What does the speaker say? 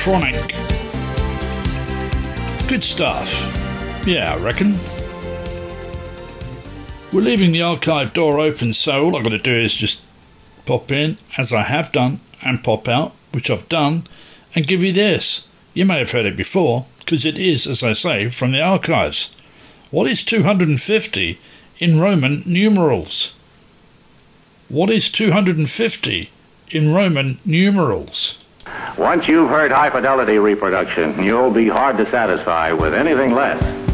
electronic. Good stuff. Yeah, I reckon. We're leaving the archive door open, so all I've got to do is just pop in, as I have done, and pop out, which I've done, and give you this. You may have heard it before, because it is, as I say, from the archives. What is 250 in Roman numerals? What is 250 in Roman numerals? Once you've heard high-fidelity reproduction, you'll be hard to satisfy with anything less.